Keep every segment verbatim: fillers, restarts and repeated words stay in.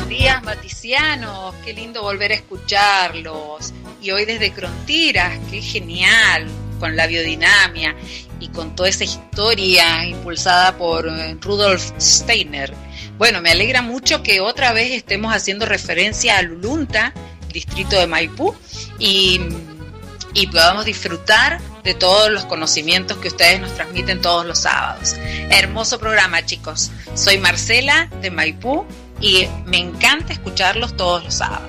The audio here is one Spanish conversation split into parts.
Buenos días, maticianos, qué lindo volver a escucharlos. Y hoy desde Crontiras, qué genial, con la biodinamia y con toda esa historia impulsada por Rudolf Steiner. Bueno, me alegra mucho que otra vez estemos haciendo referencia a Lulunta, distrito de Maipú, y, y podamos disfrutar de todos los conocimientos que ustedes nos transmiten todos los sábados. Hermoso programa, chicos. Soy Marcela de Maipú y me encanta escucharlos todos los sábados.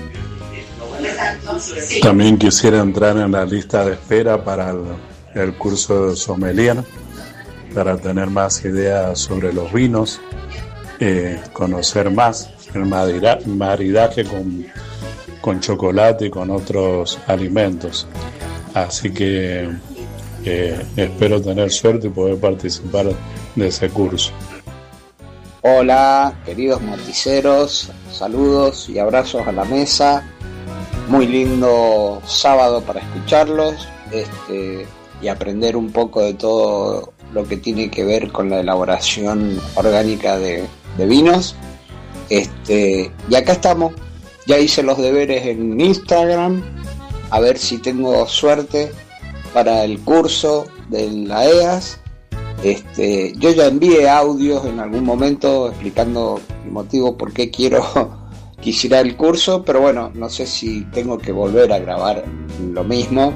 También quisiera entrar en la lista de espera para el, el curso de sommelier, para tener más ideas sobre los vinos, eh, conocer más el madira, maridaje con, con chocolate y con otros alimentos. Así que eh, espero tener suerte y poder participar de ese curso. Hola, queridos morticeros, saludos y abrazos a la mesa. Muy lindo sábado para escucharlos este, y aprender un poco de todo lo que tiene que ver con la elaboración orgánica de, de vinos. Este, y acá estamos, ya hice los deberes en Instagram, a ver si tengo suerte para el curso de la E A S. Este, yo ya envié audios en algún momento explicando el motivo por qué quiero quisiera el curso, pero bueno, no sé si tengo que volver a grabar lo mismo.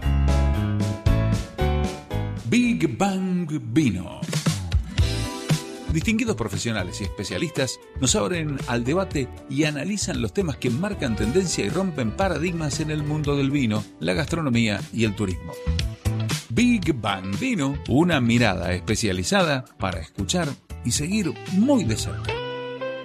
Big Bang Vino. Distinguidos profesionales y especialistas nos abren al debate y analizan los temas que marcan tendencia y rompen paradigmas en el mundo del vino, la gastronomía y el turismo. Big Bang Vino, una mirada especializada para escuchar y seguir muy de cerca.